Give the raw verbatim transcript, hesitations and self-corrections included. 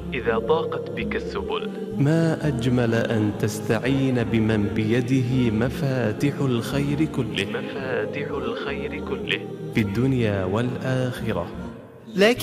إذا ضاقت بك السبل. ما أجمل أن تستعين بمن بيده مفاتح الخير كله مفاتح الخير كله في الدنيا والآخرة. لكن